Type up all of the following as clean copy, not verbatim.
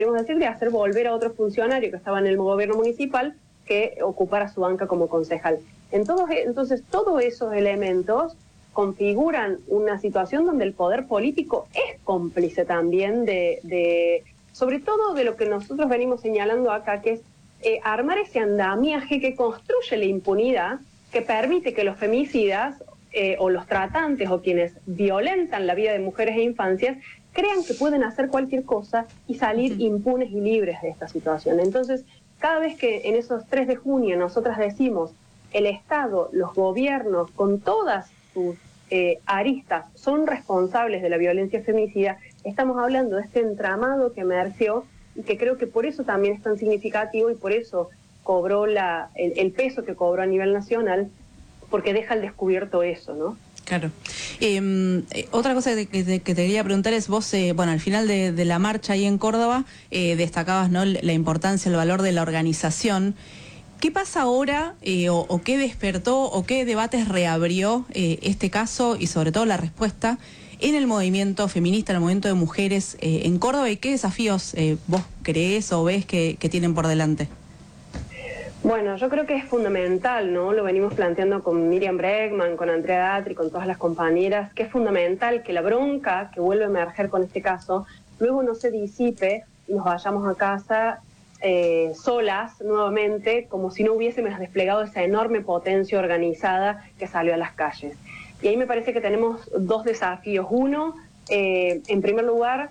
decir, de hacer volver a otro funcionario que estaba en el gobierno municipal que ocupara su banca como concejal. Entonces, todos esos elementos configuran una situación donde el poder político es cómplice también sobre todo de lo que nosotros venimos señalando acá, que es armar ese andamiaje que construye la impunidad, que permite que los femicidas o los tratantes o quienes violentan la vida de mujeres e infancias crean que pueden hacer cualquier cosa y salir impunes y libres de esta situación. Entonces, cada vez que en esos 3 de junio nosotras decimos el Estado, los gobiernos, con todas sus aristas, son responsables de la violencia femicida, estamos hablando de este entramado que emergió y que creo que por eso también es tan significativo y por eso cobró el peso que cobró a nivel nacional, porque deja al descubierto eso, ¿no? Claro. Otra cosa que te quería preguntar es, vos, al final de la marcha ahí en Córdoba, destacabas, ¿no?, la importancia, el valor de la organización. ¿Qué pasa ahora o qué despertó o qué debates reabrió este caso y sobre todo la respuesta en el movimiento feminista, en el movimiento de mujeres en Córdoba, y qué desafíos vos creés o ves que tienen por delante? Bueno, yo creo que es fundamental, ¿no? Lo venimos planteando con Miriam Bregman, con Andrea Atri, con todas las compañeras, que es fundamental que la bronca que vuelve a emerger con este caso luego no se disipe y nos vayamos a casa solas nuevamente, como si no hubiésemos desplegado esa enorme potencia organizada que salió a las calles. Y ahí me parece que tenemos 2 desafíos. Uno, en primer lugar,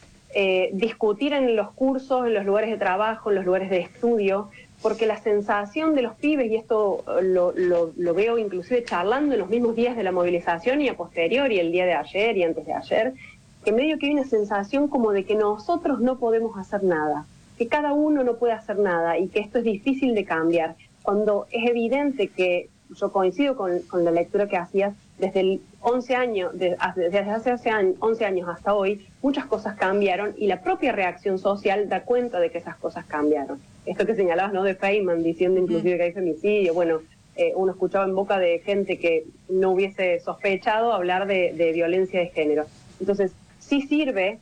discutir en los cursos, en los lugares de trabajo, en los lugares de estudio, porque la sensación de los pibes, y esto lo veo inclusive charlando en los mismos días de la movilización y a posteriori, el día de ayer y antes de ayer, que medio que hay una sensación como de que nosotros no podemos hacer nada, que cada uno no puede hacer nada y que esto es difícil de cambiar, cuando es evidente que yo coincido con la lectura que hacías, desde el 11 años, desde hace 11 años hasta hoy, muchas cosas cambiaron y la propia reacción social da cuenta de que esas cosas cambiaron. Esto que señalabas, ¿no?, de Feynman, diciendo inclusive que hay femicidio, bueno, uno escuchaba en boca de gente que no hubiese sospechado hablar de violencia de género. Entonces, sí sirve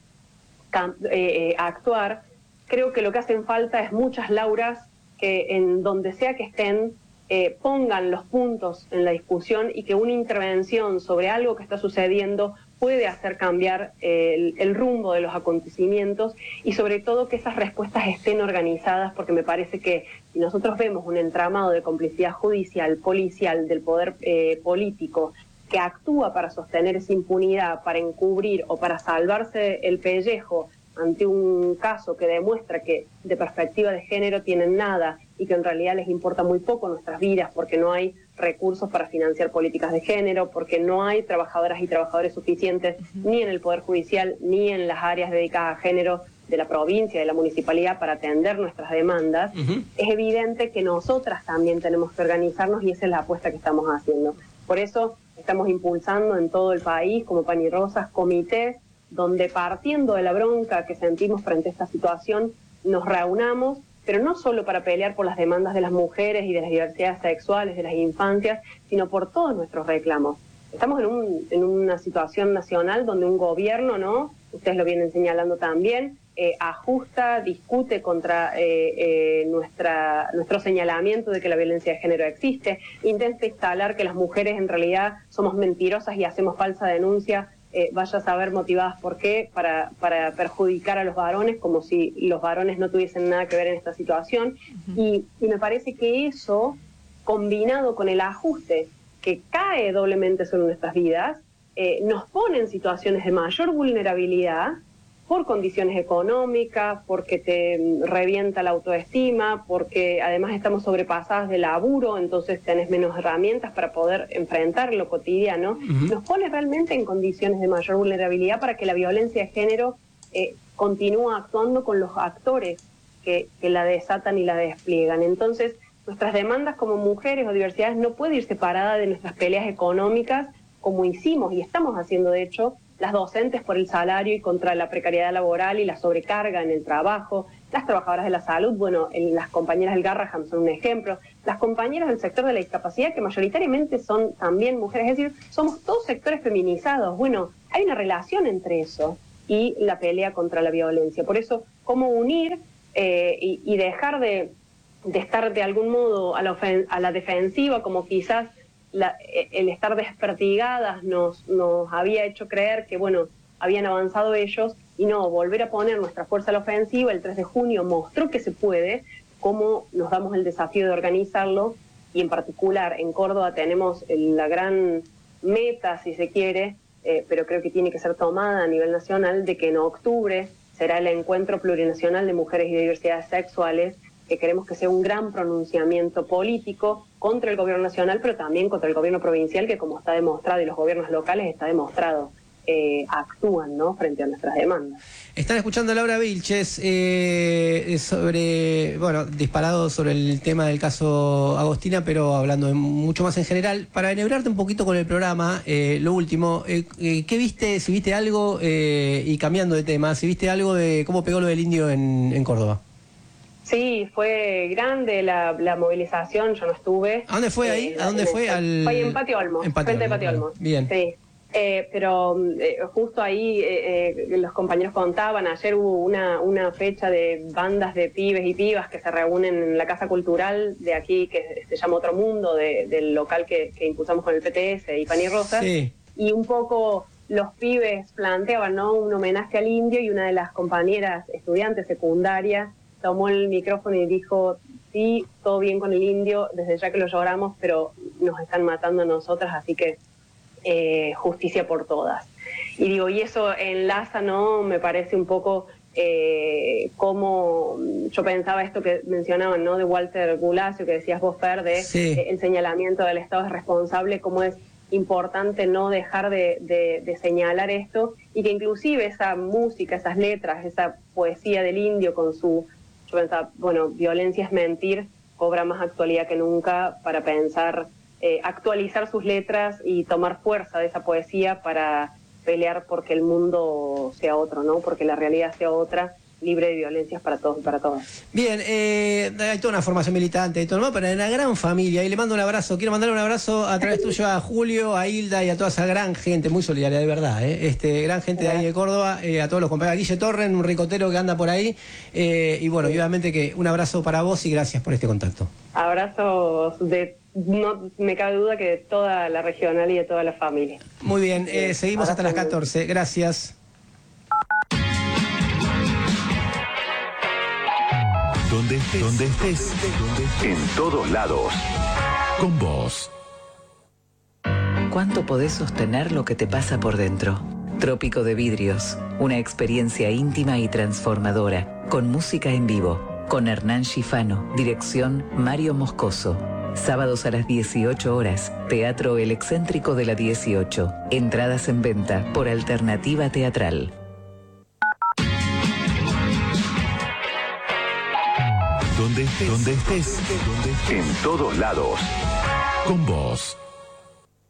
actuar. Creo que lo que hacen falta es muchas Lauras que en donde sea que estén pongan los puntos en la discusión y que una intervención sobre algo que está sucediendo puede hacer cambiar el rumbo de los acontecimientos y sobre todo que esas respuestas estén organizadas, porque me parece que si nosotros vemos un entramado de complicidad judicial, policial, del poder político que actúa para sostener esa impunidad, para encubrir o para salvarse el pellejo ante un caso que demuestra que de perspectiva de género tienen nada y que en realidad les importa muy poco nuestras vidas porque no hay recursos para financiar políticas de género, porque no hay trabajadoras y trabajadores suficientes ni en el Poder Judicial ni en las áreas dedicadas a género de la provincia, de la municipalidad para atender nuestras demandas, es evidente que nosotras también tenemos que organizarnos y esa es la apuesta que estamos haciendo. Por eso estamos impulsando en todo el país, como Pan y Rosas, comités donde partiendo de la bronca que sentimos frente a esta situación, nos reunamos, pero no solo para pelear por las demandas de las mujeres y de las diversidades sexuales, de las infancias, sino por todos nuestros reclamos. Estamos en una situación nacional donde un gobierno, ¿no?, ustedes lo vienen señalando también, ajusta, discute contra nuestro señalamiento de que la violencia de género existe, intenta instalar que las mujeres en realidad somos mentirosas y hacemos falsa denuncia, vaya a saber motivadas por qué, para perjudicar a los varones, como si los varones no tuviesen nada que ver en esta situación. Y me parece que eso, combinado con el ajuste que cae doblemente sobre nuestras vidas, nos pone en situaciones de mayor vulnerabilidad por condiciones económicas, porque te revienta la autoestima, porque además estamos sobrepasadas de laburo, entonces tenés menos herramientas para poder enfrentar lo cotidiano, nos pone realmente en condiciones de mayor vulnerabilidad para que la violencia de género continúe actuando con los actores que la desatan y la despliegan. Entonces, nuestras demandas como mujeres o diversidades no pueden ir separadas de nuestras peleas económicas, como hicimos y estamos haciendo, de hecho, las docentes por el salario y contra la precariedad laboral y la sobrecarga en el trabajo, las trabajadoras de la salud, bueno, las compañeras del Garraham son un ejemplo, las compañeras del sector de la discapacidad, que mayoritariamente son también mujeres, es decir, somos todos sectores feminizados. Bueno, hay una relación entre eso y la pelea contra la violencia. Por eso, cómo unir y dejar de estar de algún modo a la defensiva, como quizás el estar despertigadas nos había hecho creer que, bueno, habían avanzado ellos, y no, volver a poner nuestra fuerza a la ofensiva. El 3 de junio mostró que se puede, cómo nos damos el desafío de organizarlo, y en particular en Córdoba tenemos la gran meta, si se quiere, pero creo que tiene que ser tomada a nivel nacional, de que en octubre será el Encuentro Plurinacional de Mujeres y Diversidades Sexuales, que queremos que sea un gran pronunciamiento político contra el gobierno nacional, pero también contra el gobierno provincial, que, como está demostrado, y los gobiernos locales está demostrado, actúan, ¿no?, frente a nuestras demandas. Están escuchando a Laura Vilches disparado sobre el tema del caso Agostina, pero hablando mucho más en general. Para enhebrarte un poquito con el programa, lo último, ¿qué viste? Si viste algo, y cambiando de tema, si viste algo de cómo pegó lo del indio en Córdoba. Sí, fue grande la movilización, yo no estuve. ¿A dónde fue ahí? ¿A dónde fue? Fue en Patio Olmos, frente de Patio Olmos. Bien. Sí. Pero justo ahí los compañeros contaban, ayer hubo una fecha de bandas de pibes y pibas que se reúnen en la Casa Cultural de aquí, que se llama Otro Mundo, del local que impulsamos con el PTS y Pan y Rosas. Sí. Y un poco los pibes planteaban, ¿no?, un homenaje al indio, y una de las compañeras estudiantes secundarias tomó el micrófono y dijo: sí, todo bien con el indio, desde ya que lo lloramos, pero nos están matando a nosotras, así que justicia por todas. Y digo, y eso enlaza, ¿no?, me parece un poco como yo pensaba esto que mencionaban, ¿no?, de Walter Gulacio, que decías vos, Fer, de el señalamiento del Estado es responsable, cómo es importante no dejar de señalar esto, y que inclusive esa música, esas letras, esa poesía del indio con su, yo pensaba, bueno, violencia es mentir, cobra más actualidad que nunca para pensar, actualizar sus letras y tomar fuerza de esa poesía para pelear porque el mundo sea otro, ¿no?, porque la realidad sea otra, libre de violencias para todos y para todas. Bien, hay toda una formación militante y todo, ¿no?, pero en una gran familia, y le mando un abrazo, quiero mandarle un abrazo a través tuyo a Julio, a Hilda y a toda esa gran gente, muy solidaria, de verdad, gran gente de ahí de Córdoba, a todos los compañeros, a Guille Torren, un ricotero que anda por ahí, y bueno, y obviamente que un abrazo para vos y gracias por este contacto. Abrazos no me cabe duda que de toda la regional y de toda la familia. Muy bien, seguimos hasta las 14, gracias. Donde estés, en todos lados, con vos. ¿Cuánto podés sostener lo que te pasa por dentro? Trópico de Vidrios, una experiencia íntima y transformadora, con música en vivo, con Hernán Schifano, dirección Mario Moscoso. Sábados a las 18 horas, Teatro El Excéntrico de la 18. Entradas en venta por Alternativa Teatral. Donde estés, en todos lados, con vos.